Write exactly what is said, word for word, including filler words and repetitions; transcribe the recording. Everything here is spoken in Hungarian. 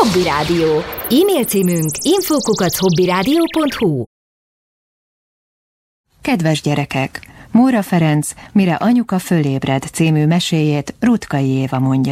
Hobby Rádió. E-mail címünk info kukac hobbiradio pont hu. Kedves gyerekek! Móra Ferenc, Mire anyuka fölébred című meséjét Ruttkai Éva mondja